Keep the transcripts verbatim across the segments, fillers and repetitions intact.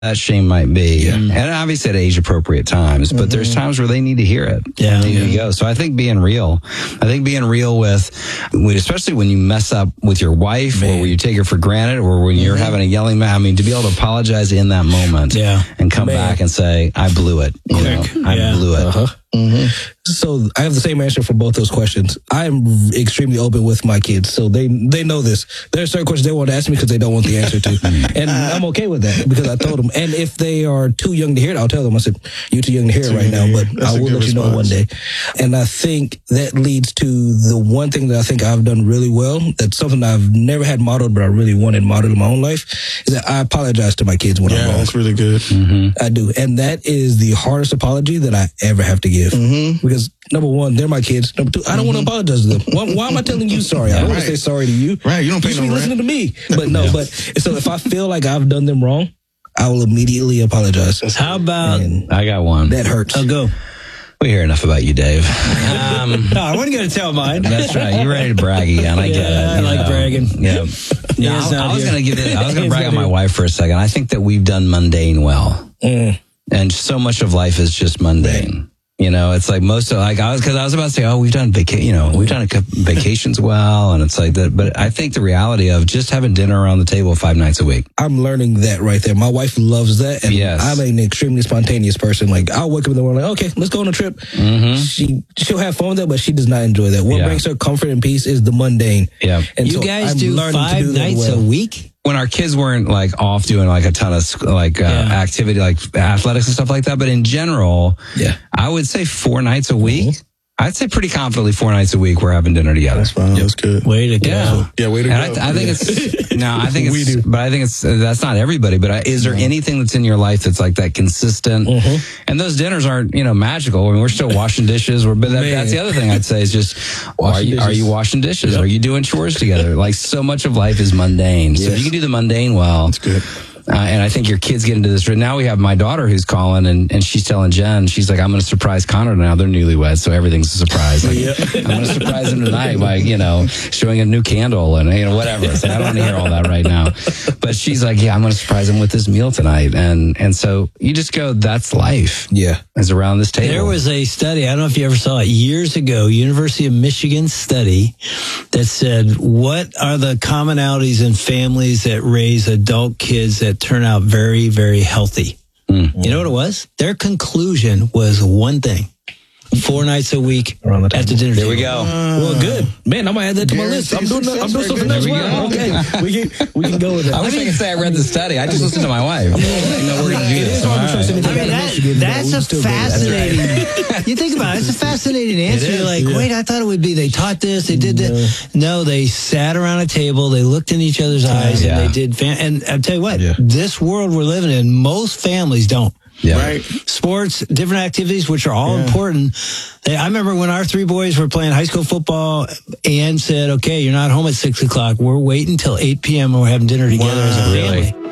that shame might be. Yeah. And obviously at age-appropriate times, but mm-hmm. there's times where they need to hear it. Yeah. They need yeah. to go. So I think being real, I think being real with, especially when you mess up with your wife Man. or when you take her for granted or when you're mm-hmm. having a yelling match, I mean, to be able to apologize in that moment yeah. and come Man. back and say, I blew it. You know, I yeah. blew it. Uh-huh. Mm-hmm. So I have the same answer for both those questions. I'm extremely open with my kids, so they they know this. There are certain questions they want to ask me because they don't want the answer to, and I'm okay with that because I told them. And if they are too young to hear it, I'll tell them. I said, "You're too young to hear it right now, but I will let you know one day." And I think that leads to the one thing that I think I've done really well. That's something I've never had modeled, but I really wanted modeled in my own life. Is that I apologize to my kids when yeah, I'm wrong. That's really good. Mm-hmm. I do, and that is the hardest apology that I ever have to give. Mm-hmm. Because number one, they're my kids. Number two, I don't mm-hmm. want to apologize to them. Why, why am I telling you sorry? I don't right. want to say sorry to you. Right, you don't pay you should no be rent. listening to me. But no, yeah. but so if I feel like I've done them wrong, I will immediately apologize. How about and I got one. That hurts. I'll go. We hear enough about you, Dave. Um, no, I wasn't going to tell mine. That's right. You're ready to brag again. I get yeah, it. I like know. bragging. Yeah. No, I, I was going to give it. I was going to brag on my wife for a second. I think that we've done mundane well, mm. and so much of life is just mundane. You know, it's like most of like I was because I was about to say, oh, we've done vaca- you know, we've done vacations well, and it's like that. But I think the reality of just having dinner around the table five nights a week. I'm learning that right there. My wife loves that, and yes. I'm an extremely spontaneous person. Like I'll wake up in the morning, like, okay, let's go on a trip. Mm-hmm. She she'll have fun with that, but she does not enjoy that. What yeah. brings her comfort and peace is the mundane. Yeah, and you so guys I'm do five to do nights well. a week. When our kids weren't like off doing like a ton of like uh, Yeah. activity, like athletics and stuff like that, but in general, yeah, I would say four nights a week. Mm-hmm. I'd say pretty confidently four nights a week we're having dinner together. That's fine. That's good. Way to go. Yeah, yeah way to and go. I, I think it's no, I think We it's, do. but I think it's that's not everybody. But I, is there Mm-hmm. anything that's in your life that's like that consistent? Mm-hmm. And those dinners aren't you know magical. I mean, we're still washing dishes. We're but that, that's the other thing I'd say is just are you, are you washing dishes? Yep. Are you doing chores together? Like so much of life is mundane. So Yes. if you can do the mundane well, That's good. Uh, and I think your kids get into this. Now we have my daughter who's calling, and, and she's telling Jen, she's like, I'm going to surprise Connor now. They're newlyweds, so everything's a surprise. Like, Yeah. I'm going to surprise him tonight by, you know, showing a new candle and, you know, whatever. So I don't want to hear all that right now. But she's like, yeah, I'm going to surprise him with this meal tonight. And and so you just go, that's life. Yeah. Is around this table. There was a study, I don't know if you ever saw it, years ago, University of Michigan study that said, what are the commonalities in families that raise adult kids that turn out very, very healthy? Mm. You know what it was? Their conclusion was one thing. Four nights a week Around the at the dinner There table. we go. Well, good. Man, I'm going to add that to my list. I'm doing, I'm doing something else well. Okay. We can, we can go with that. I wish I could say I read the study. I just listened to my wife. I didn't know we're going to do It this. is hard to All trust right. anything I mean, out of that, Michigan, but that's we a still go with that. fascinating. You think about it, it's a fascinating answer. is, You're like, yeah. wait, I thought it would be they taught this, they did this. No, they sat around a table, they looked in each other's eyes, Yeah. and they did. Fam- and I'll tell you what, Yeah. this world we're living in, most families don't. Yeah. Right. Sports, different activities, which are all Yeah. important. They- I remember when our three boys were playing high school football, Ann said, okay, you're not home at six o'clock. We're waiting till eight p.m. and we're having dinner together Wow. as a family. Really?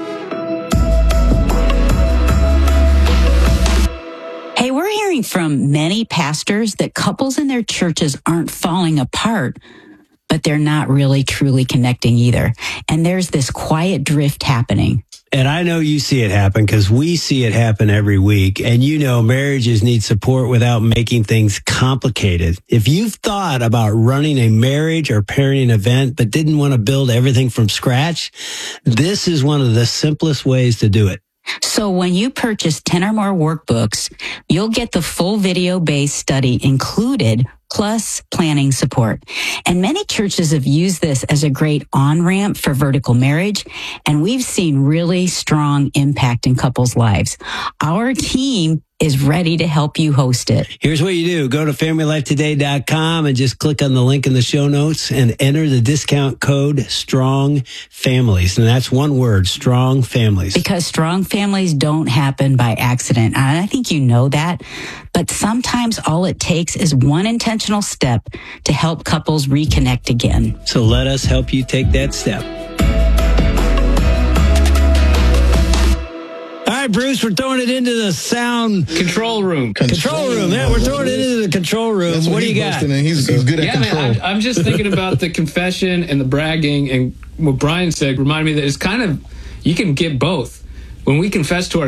Hey, we're hearing from many pastors that couples in their churches aren't falling apart, but they're not really truly connecting either. And there's this quiet drift happening. And I know you see it happen because we see it happen every week. And you know, marriages need support without making things complicated. If you've thought about running a marriage or parenting event, but didn't want to build everything from scratch, this is one of the simplest ways to do it. So when you purchase ten or more workbooks, you'll get the full video-based study included, plus planning support. And many churches have used this as a great on-ramp for vertical marriage, and we've seen really strong impact in couples' lives. Our team is ready to help you host it. Here's what you do. Go to family life today dot com and just click on the link in the show notes and enter the discount code STRONG FAMILIES. And that's one word, STRONG FAMILIES. Because strong families don't happen by accident. And I think you know that. But sometimes all it takes is one intentional step to help couples reconnect again. So let us help you take that step. All right, Bruce, we're throwing it into the sound Control room. control room. Yeah, we're throwing it into the control room. That's What do you he's got? busting in. He's, he's good at Yeah, control. man, I'm, I'm just thinking about the confession and the bragging, and what Brian said reminded me that it's kind of, you can get both. when we confess to our